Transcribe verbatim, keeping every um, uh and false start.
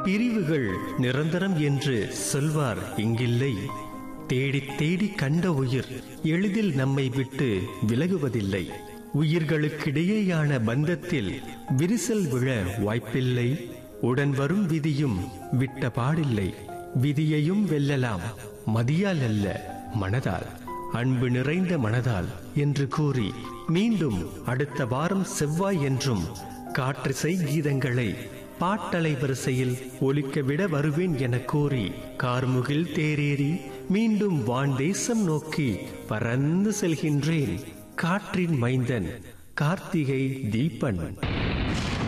பிரிவுகள் நிரந்தரம் என்று சொல்வார் இங்கில்லை. தேடி தேடி கண்ட உயிர் எளிதில் நம்மை விட்டு விலகுவதில்லை. உயிர்களுக்கிடையேயான பந்தத்தில் விரிசல் விழ வாய்ப்பில்லை. உடன் வரும் விதியும் விட்ட பாடில்லை. விதியையும் வெல்லலாம் மதியால் அல்ல மனதால், அன்பு நிறைந்த மனதால் என்று கூறி மீண்டும் அடுத்த வாரம் செவ்வாய் என்றும் காற்றிசை கீதங்களை பாட்டலை வரிசையில் ஒலிக்கவிட வருவேன் என கூறி கார்முகில் தேரேறி மீண்டும் வான் தேசம் நோக்கி பறந்து செல்கின்றேன். காற்றின் மைந்தன் கார்த்திகை தீபன்.